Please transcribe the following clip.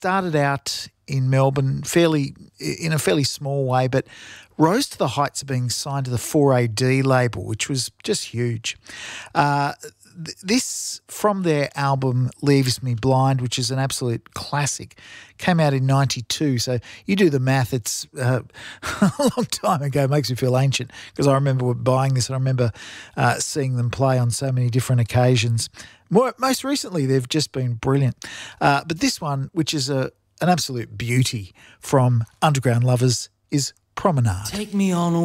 started out in Melbourne in a fairly small way, but rose to the heights of being signed to the 4AD label, which was just huge. This, from their album Leaves Me Blind, which is an absolute classic, came out in 92. So you do the math, it's a long time ago. It makes me feel ancient because I remember buying this and I remember seeing them play on so many different occasions. Most recently, they've just been brilliant. But this one, which is an absolute beauty from Underground Lovers, is Promenade. Take me on